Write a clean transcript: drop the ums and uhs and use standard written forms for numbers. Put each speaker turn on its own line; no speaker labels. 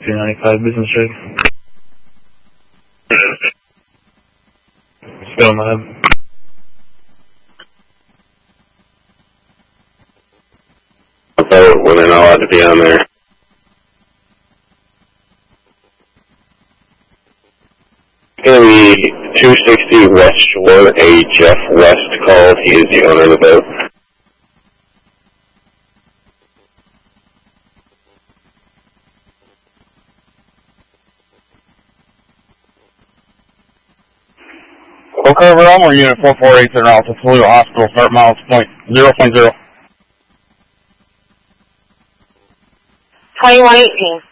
295 Business Street. Still in my head.
When they're not allowed to be on there. It's going to be 260 West Shore, a Jeff West called. He is the owner of the boat.
Okay, Elmer, Unit 448 en route to Toledo Hospital, start miles 0.0.
2118.